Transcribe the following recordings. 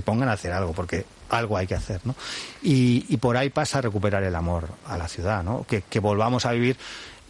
pongan a hacer algo, porque algo hay que hacer, ¿no? Y por ahí pasa a recuperar el amor a la ciudad, ¿no? Que volvamos a vivir.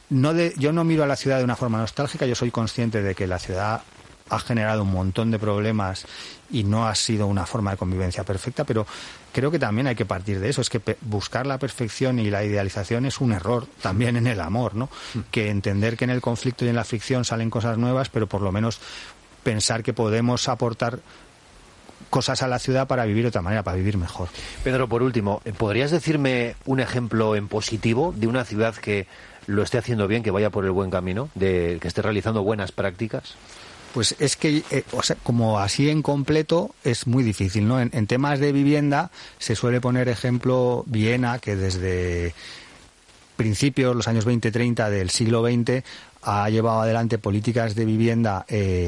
Yo no miro a la ciudad de una forma nostálgica, yo soy consciente de que la ciudad ha generado un montón de problemas y no ha sido una forma de convivencia perfecta, pero creo que también hay que partir de eso. Es que buscar la perfección y la idealización es un error también en el amor, ¿no? Que entender que en el conflicto y en la fricción salen cosas nuevas, pero por lo menos pensar que podemos aportar cosas a la ciudad para vivir de otra manera, para vivir mejor. Pedro, por último, ¿podrías decirme un ejemplo en positivo de una ciudad que lo esté haciendo bien, que vaya por el buen camino, de que esté realizando buenas prácticas? Pues es que, como así en completo, es muy difícil, ¿no? En temas de vivienda se suele poner ejemplo Viena, que desde principios, los años 20-30 del siglo XX, ha llevado adelante políticas de vivienda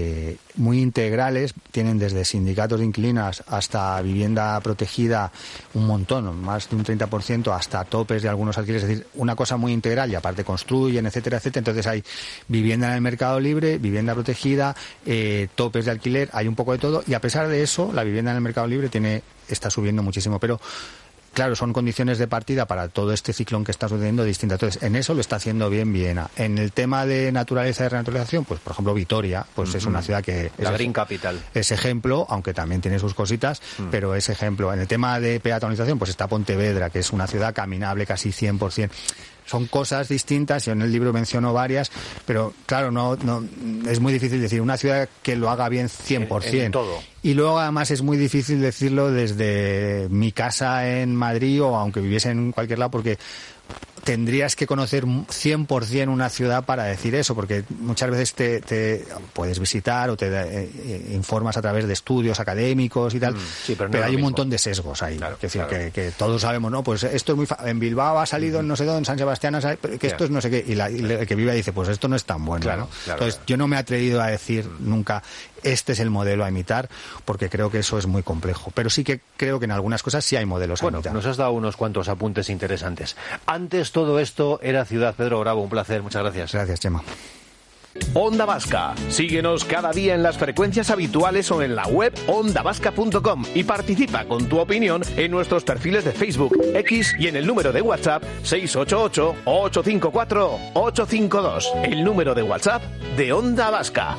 muy integrales. Tienen desde sindicatos de inquilinas hasta vivienda protegida un montón, más de un 30%, hasta topes de algunos alquileres. Es decir, una cosa muy integral, y aparte construyen, etcétera, etcétera. Entonces hay vivienda en el mercado libre, vivienda protegida, topes de alquiler, hay un poco de todo. Y a pesar de eso, la vivienda en el mercado libre está subiendo muchísimo. Pero claro, son condiciones de partida para todo este ciclón que está sucediendo distintas. Entonces, en eso lo está haciendo bien Viena. En el tema de naturaleza y renaturalización, pues por ejemplo Vitoria, pues es una ciudad que la Green Capital. Es ejemplo, aunque también tiene sus cositas, pero es ejemplo. En el tema de peatonalización, pues está Pontevedra, que es una ciudad caminable casi 100%. Son cosas distintas, yo en el libro menciono varias, pero claro, no es muy difícil decir una ciudad que lo haga bien 100%. En todo. Y luego además es muy difícil decirlo desde mi casa en Madrid o aunque viviese en cualquier lado, porque tendrías que conocer 100% una ciudad para decir eso, porque muchas veces te puedes visitar o te informas a través de estudios académicos y tal, sí, pero hay un montón de sesgos ahí. Claro, es decir, que todos sabemos, no, pues esto es muy en Bilbao ha salido en no sé dónde, en San Sebastián que esto es no sé qué, y el que vive dice, pues esto no es tan bueno, ¿no? Entonces yo no me he atrevido a decir nunca este es el modelo a imitar, porque creo que eso es muy complejo, pero sí que creo que en algunas cosas sí hay modelos a imitar. Nos has dado unos cuantos apuntes interesantes. Antes todo esto era ciudad. Pedro Bravo, un placer, muchas gracias. Gracias, Chema. Onda Vasca. Síguenos cada día en las frecuencias habituales o en la web ondavasca.com y participa con tu opinión en nuestros perfiles de Facebook, X y en el número de WhatsApp 688-854-852. El número de WhatsApp de Onda Vasca.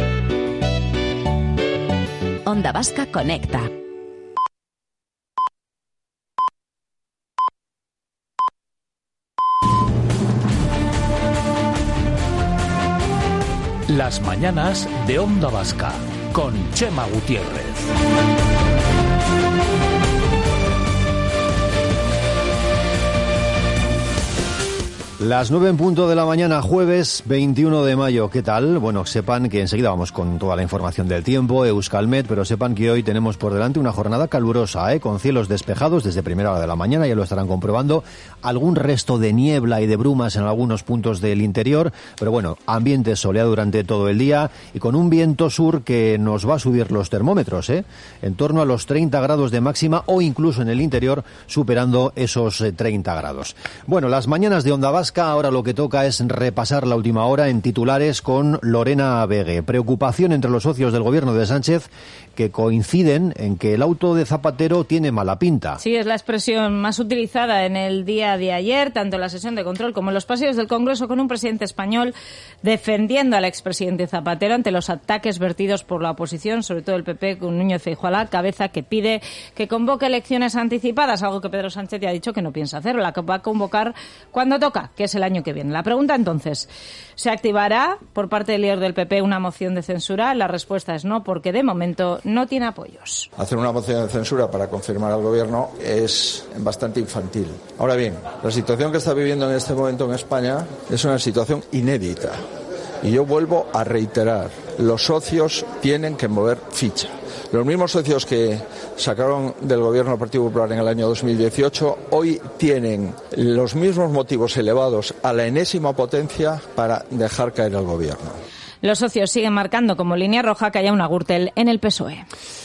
Onda Vasca conecta. Las mañanas de Onda Vasca con Chema Gutiérrez. Las 9 en punto de la mañana, jueves 21 de mayo. ¿Qué tal? Bueno, sepan que enseguida vamos con toda la información del tiempo, Euskalmet, pero sepan que hoy tenemos por delante una jornada calurosa, con cielos despejados desde primera hora de la mañana, ya lo estarán comprobando, algún resto de niebla y de brumas en algunos puntos del interior, pero bueno, ambiente soleado durante todo el día y con un viento sur que nos va a subir los termómetros, en torno a los 30 grados de máxima o incluso en el interior superando esos 30 grados. Bueno, las mañanas de Onda Vasca, ahora lo que toca es repasar la última hora en titulares con Lorena Vegue. Preocupación entre los socios del gobierno de Sánchez que coinciden en que el auto de Zapatero tiene mala pinta. Sí, es la expresión más utilizada en el día de ayer, tanto en la sesión de control como en los pasillos del Congreso, con un presidente español defendiendo al expresidente Zapatero ante los ataques vertidos por la oposición, sobre todo el PP, con Núñez Feijóo a la cabeza, que pide que convoque elecciones anticipadas, algo que Pedro Sánchez ya ha dicho que no piensa hacer, la que va a convocar cuando toca, que es el año que viene. La pregunta entonces, ¿se activará por parte del líder del PP una moción de censura? La respuesta es no, porque de momento no tiene apoyos. Hacer una moción de censura para confirmar al gobierno es bastante infantil. Ahora bien, la situación que está viviendo en este momento en España es una situación inédita. Y yo vuelvo a reiterar, los socios tienen que mover ficha. Los mismos socios que sacaron del gobierno al Partido Popular en el año 2018 hoy tienen los mismos motivos elevados a la enésima potencia para dejar caer al gobierno. Los socios siguen marcando como línea roja que haya una Gürtel en el PSOE.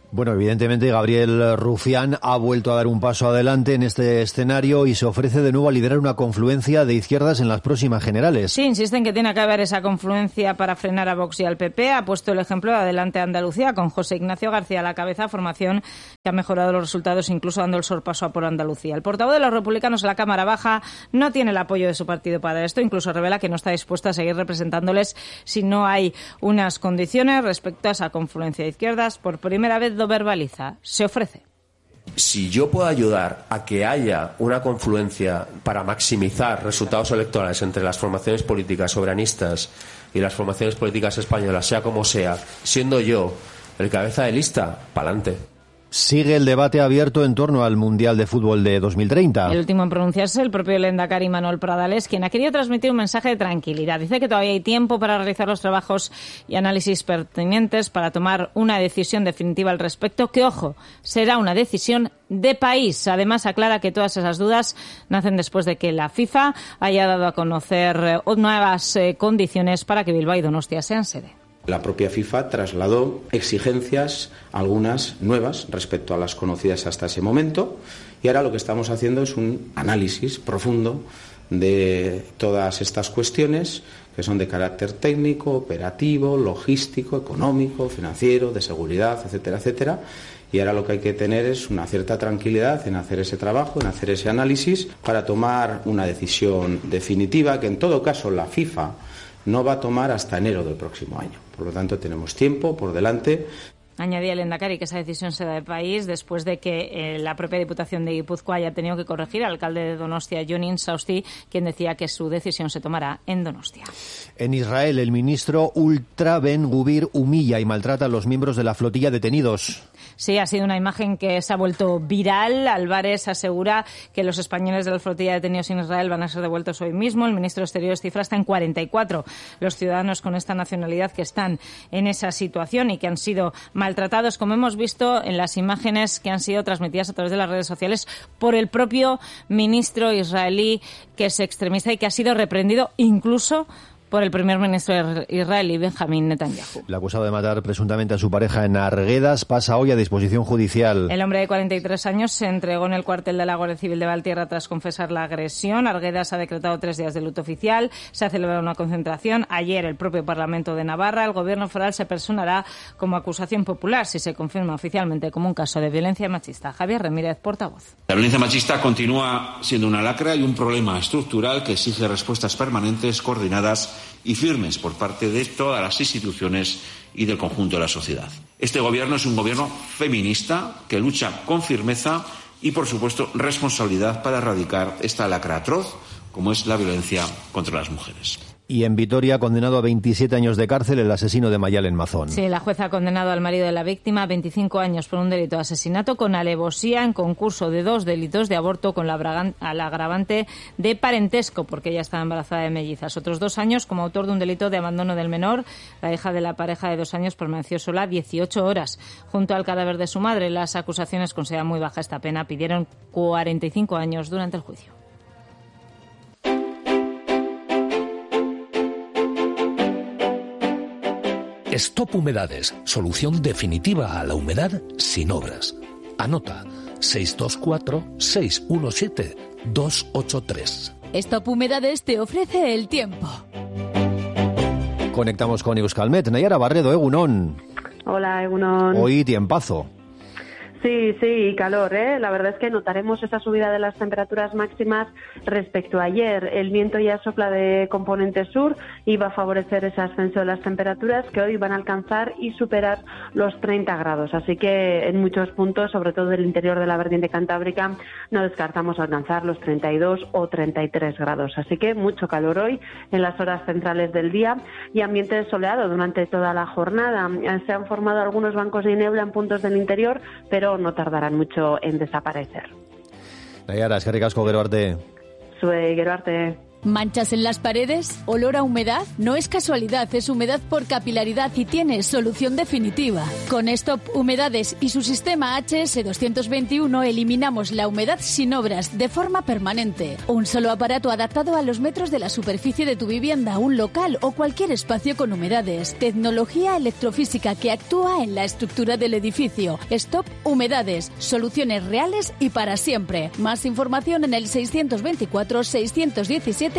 Bueno, evidentemente Gabriel Rufián ha vuelto a dar un paso adelante en este escenario y se ofrece de nuevo a liderar una confluencia de izquierdas en las próximas generales. Sí, insiste en que tiene que haber esa confluencia para frenar a Vox y al PP. Ha puesto el ejemplo de Adelante Andalucía con José Ignacio García a la cabeza, formación que ha mejorado los resultados incluso dando el sorpaso a por Andalucía. El portavoz de los republicanos en la Cámara Baja no tiene el apoyo de su partido para esto, incluso revela que no está dispuesto a seguir representándoles si no hay unas condiciones respecto a esa confluencia de izquierdas. Por primera vez lo verbaliza, se ofrece. Si yo puedo ayudar a que haya una confluencia para maximizar resultados electorales entre las formaciones políticas soberanistas y las formaciones políticas españolas, sea como sea, siendo yo el cabeza de lista, pa'lante. Sigue el debate abierto en torno al Mundial de Fútbol de 2030. El último en pronunciarse, el propio lehendakari Manuel Pradales, quien ha querido transmitir un mensaje de tranquilidad. Dice que todavía hay tiempo para realizar los trabajos y análisis pertinentes para tomar una decisión definitiva al respecto, que, ojo, será una decisión de país. Además, aclara que todas esas dudas nacen después de que la FIFA haya dado a conocer nuevas condiciones para que Bilbao y Donostia sean sede. La propia FIFA trasladó exigencias, algunas nuevas, respecto a las conocidas hasta ese momento, y ahora lo que estamos haciendo es un análisis profundo de todas estas cuestiones que son de carácter técnico, operativo, logístico, económico, financiero, de seguridad, etcétera, etcétera. Y ahora lo que hay que tener es una cierta tranquilidad en hacer ese trabajo, en hacer ese análisis, para tomar una decisión definitiva que, en todo caso, la FIFA no va a tomar hasta enero del próximo año. Por lo tanto, tenemos tiempo por delante. Añadía el lehendakari que esa decisión será de país después de que la propia Diputación de Guipúzcoa haya tenido que corregir al alcalde de Donostia, Jon Insausti, quien decía que su decisión se tomará en Donostia. En Israel, el ministro Ultra Ben Gubir humilla y maltrata a los miembros de la flotilla detenidos. Sí, ha sido una imagen que se ha vuelto viral. Álvarez asegura que los españoles de la flotilla detenidos en Israel van a ser devueltos hoy mismo. El ministro de Exteriores cifra hasta en 44 los ciudadanos con esta nacionalidad que están en esa situación y que han sido maltratados, como hemos visto en las imágenes que han sido transmitidas a través de las redes sociales por el propio ministro israelí, que es extremista y que ha sido reprendido incluso por el primer ministro israelí, Benjamín Netanyahu. El acusado de matar presuntamente a su pareja en Arguedas pasa hoy a disposición judicial. El hombre de 43 años se entregó en el cuartel de la Guardia Civil de Valtierra tras confesar la agresión. Arguedas ha decretado 3 días de luto oficial. Se ha celebrado una concentración. Ayer el propio Parlamento de Navarra, el Gobierno foral se personará como acusación popular si se confirma oficialmente como un caso de violencia machista. Javier Ramírez, portavoz. La violencia machista continúa siendo una lacra y un problema estructural que exige respuestas permanentes, coordinadas y firmes por parte de todas las instituciones y del conjunto de la sociedad. Este gobierno es un gobierno feminista que lucha con firmeza y, por supuesto, responsabilidad para erradicar esta lacra atroz como es la violencia contra las mujeres. Y en Vitoria, condenado a 27 años de cárcel el asesino de Mayalen Mazón. Sí, la jueza ha condenado al marido de la víctima a 25 años por un delito de asesinato con alevosía en concurso de 2 delitos de aborto con la agravante de parentesco, porque ella estaba embarazada de mellizas. Otros 2 años como autor de un delito de abandono del menor. La hija de la pareja de 2 años permaneció sola 18 horas junto al cadáver de su madre. Las acusaciones consideran muy baja esta pena. Pidieron 45 años durante el juicio. Stop Humedades, solución definitiva a la humedad sin obras. Anota 624-617-283. Stop Humedades te ofrece el tiempo. Conectamos con Euskalmet. Nayara Barredo, Egunon. Hola, Egunon. Hoy tiempazo. Sí, calor, ¿eh? La verdad es que notaremos esa subida de las temperaturas máximas respecto a ayer. El viento ya sopla de componente sur y va a favorecer ese ascenso de las temperaturas que hoy van a alcanzar y superar los 30 grados. Así que en muchos puntos, sobre todo del interior de la vertiente cantábrica, no descartamos alcanzar los 32 o 33 grados. Así que mucho calor hoy en las horas centrales del día y ambiente soleado durante toda la jornada. Se han formado algunos bancos de niebla en puntos del interior, pero no tardarán mucho en desaparecer. Nayara, eskerrik asko, gero arte. Zuei, gero arte. ¿Manchas en las paredes? ¿Olor a humedad? No es casualidad, es humedad por capilaridad y tiene solución definitiva. Con Stop Humedades y su sistema HS221 eliminamos la humedad sin obras de forma permanente. Un solo aparato adaptado a los metros de la superficie de tu vivienda, un local o cualquier espacio con humedades. Tecnología electrofísica que actúa en la estructura del edificio. Stop Humedades. Soluciones reales y para siempre. Más información en el 624-617-283.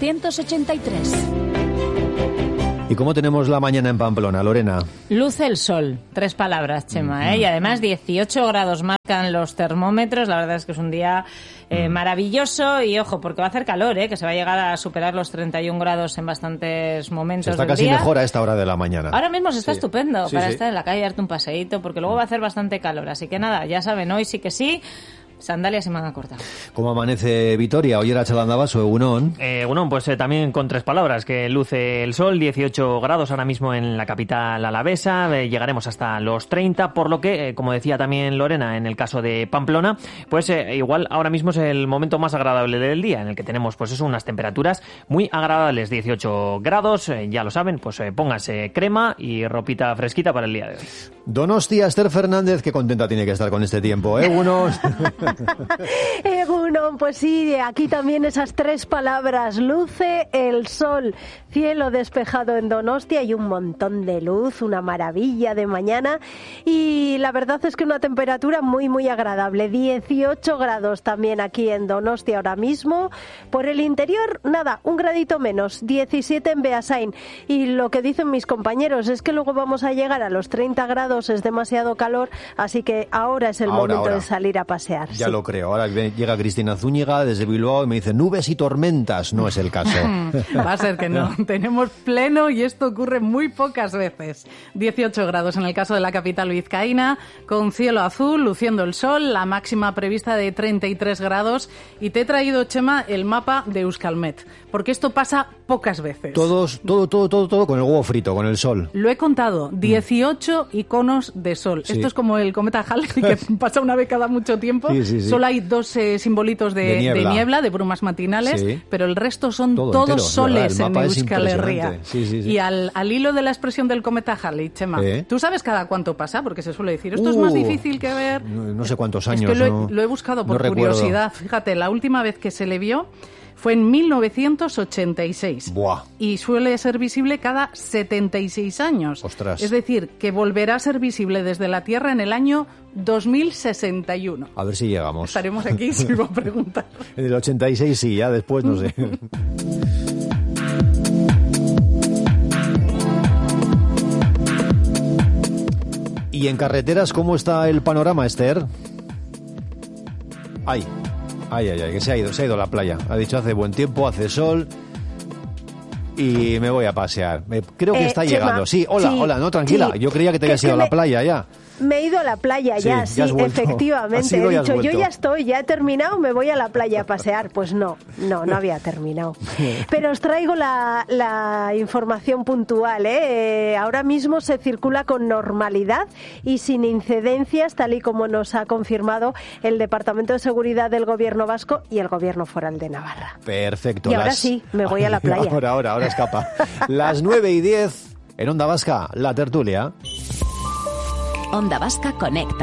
¿Y cómo tenemos la mañana en Pamplona, Lorena? Luce el sol. 3 palabras, Chema, Y además 18 grados marcan los termómetros. La verdad es que es un día maravilloso. Y ojo, porque va a hacer calor, que se va a llegar a superar los 31 grados en bastantes momentos del día. Está casi mejor a esta hora de la mañana. Ahora mismo se está estupendo para estar en la calle y darte un paseíto, porque luego va a hacer bastante calor. Así que nada, ya saben, hoy sí que sí. Sandalias y manga corta. ¿Cómo amanece Vitoria? Hoy era Chalandabaso, Egunon. Egunon, pues también con 3 palabras, que luce el sol, 18 grados ahora mismo en la capital alavesa, llegaremos hasta los 30, por lo que, como decía también Lorena, en el caso de Pamplona, pues igual ahora mismo es el momento más agradable del día, en el que tenemos pues eso, unas temperaturas muy agradables, 18 grados, ya lo saben, pues pónganse crema y ropita fresquita para el día de hoy. Donostia, Esther Fernández, qué contenta tiene que estar con este tiempo, Egunon. Egunon, pues sí, aquí también esas 3 palabras. Luce el sol, cielo despejado en Donostia y un montón de luz, una maravilla de mañana. Y la verdad es que una temperatura muy, muy agradable. 18 grados también aquí en Donostia ahora mismo. Por el interior, nada, un gradito menos, 17 en Beasain. Y lo que dicen mis compañeros es que luego vamos a llegar a los 30 grados, es demasiado calor, así que ahora es el momento de salir a pasear. Ya lo creo. Ahora llega Cristina Zúñiga desde Bilbao y me dice nubes y tormentas. No es el caso. Va a ser que no. Tenemos pleno y esto ocurre muy pocas veces. 18 grados en el caso de la capital vizcaína, con cielo azul, luciendo el sol, la máxima prevista de 33 grados. Y te he traído, Chema, el mapa de Euskalmet, porque esto pasa pocas veces. Todo con el huevo frito, con el sol. Lo he contado, 18 iconos de sol. Sí. Esto es como el cometa Halley, que pasa una vez cada mucho tiempo. Sí. Solo hay 2 simbolitos de niebla, de brumas matinales, pero el resto son todos soles en Euskal Herria. Y al hilo de la expresión del cometa Halley, Chema, ¿tú sabes cada cuánto pasa? Porque se suele decir, esto es más difícil que ver. No sé cuántos años. Es que lo he buscado por curiosidad. Fíjate, la última vez que se le vio fue en 1986. Buah. Y suele ser visible cada 76 años. Ostras. Es decir, que volverá a ser visible desde la Tierra en el año 2061. A ver si llegamos. Estaremos aquí si lo preguntan. En el 86 sí, ya después no sé. ¿Y en carreteras cómo está el panorama, Esther? Ay, que se ha ido a la playa. Ha dicho hace buen tiempo, hace sol y me voy a pasear. Creo que está llegando. Sí, hola, no, tranquila. Yo creía que te habías ido a la playa ya. Me he ido a la playa ya, efectivamente. He dicho, yo ya he terminado, me voy a la playa a pasear. Pues no había terminado. Pero os traigo la información puntual. Ahora mismo se circula con normalidad y sin incidencias, tal y como nos ha confirmado el Departamento de Seguridad del Gobierno Vasco y el Gobierno Foral de Navarra. Perfecto. Y ahora sí, me voy a la playa. Ahora escapa. Las 9:10 en Onda Vasca, la tertulia. Onda Vasca Conecta.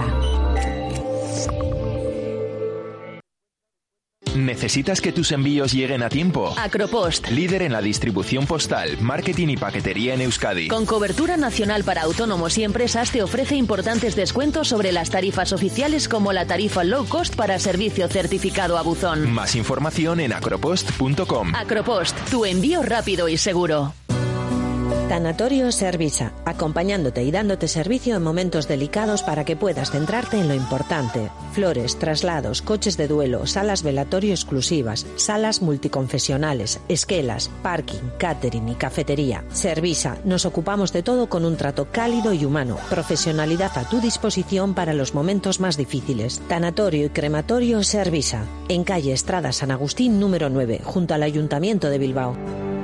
¿Necesitas que tus envíos lleguen a tiempo? Acropost. Líder en la distribución postal, marketing y paquetería en Euskadi. Con cobertura nacional para autónomos y empresas, te ofrece importantes descuentos sobre las tarifas oficiales, como la tarifa low cost para servicio certificado a buzón. Más información en acropost.com. Acropost, tu envío rápido y seguro. Tanatorio Servisa, acompañándote y dándote servicio en momentos delicados para que puedas centrarte en lo importante. Flores, traslados, coches de duelo, salas velatorio exclusivas, salas multiconfesionales, esquelas, parking, catering y cafetería. Servisa, nos ocupamos de todo con un trato cálido y humano, profesionalidad a tu disposición para los momentos más difíciles. Tanatorio y crematorio Servisa, en calle Estrada San Agustín número 9, junto al Ayuntamiento de Bilbao.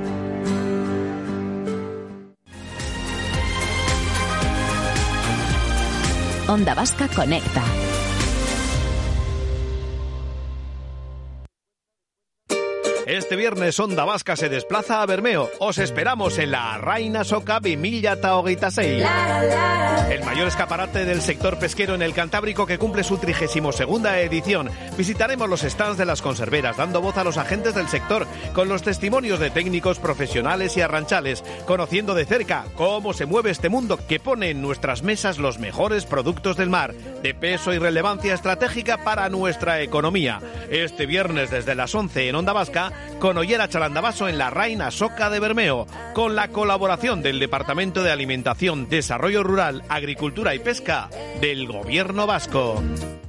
Onda Vasca Conecta. Este viernes Onda Vasca se desplaza a Bermeo. Os esperamos en la Raina Soca 2026. El mayor escaparate del sector pesquero en el Cantábrico, que cumple su 32ª edición. Visitaremos los stands de las conserveras, dando voz a los agentes del sector, con los testimonios de técnicos, profesionales y arranchales, conociendo de cerca cómo se mueve este mundo que pone en nuestras mesas los mejores productos del mar, de peso y relevancia estratégica para nuestra economía. Este viernes desde las 11 en Onda Vasca, con Ollera Chalandabaso en la Raina Soca de Bermeo, con la colaboración del Departamento de Alimentación, Desarrollo Rural, Agricultura y Pesca del Gobierno Vasco.